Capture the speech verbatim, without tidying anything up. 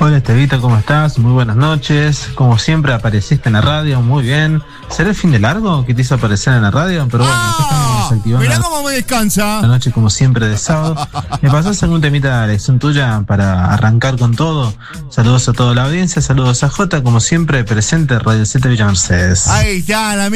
Hola Estevita, ¿cómo estás? Muy buenas noches. Como siempre apareciste en la radio, muy bien. ¿Será el fin de largo que te hizo aparecer en la radio? Pero bueno, acá estamos activando. Mirá cómo me descansa. La noche como siempre de sábado. ¿Me pasás algún temita de la elección tuya para arrancar con todo? Saludos a toda la audiencia, saludos a Jota, como siempre presente Radio Z Villa Mercedes. Ahí está, la